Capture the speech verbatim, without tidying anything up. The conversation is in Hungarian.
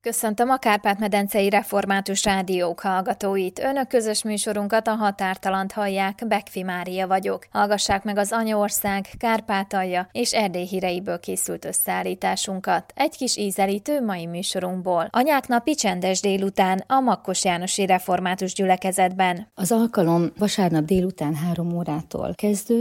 Köszöntöm a Kárpát-medencei Református Rádiók hallgatóit. Önök közös műsorunkat, a Határtalant hallják, Bekfi Mária vagyok. Hallgassák meg az Anyaország, Kárpátalja és Erdély híreiből készült összeállításunkat. Egy kis ízelítő mai műsorunkból. Anyák napi csendes délután a Makkos Jánosi Református Gyülekezetben. Az alkalom vasárnap délután három órától kezdődik.